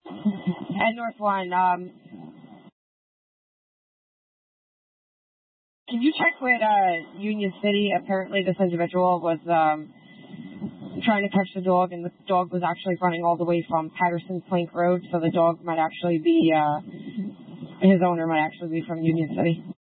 At North One, can you check with Union City? Apparently this individual was trying to catch the dog, and the dog was actually running all the way from Patterson Plank Road, so the dog might actually be, his owner might actually be from Union City.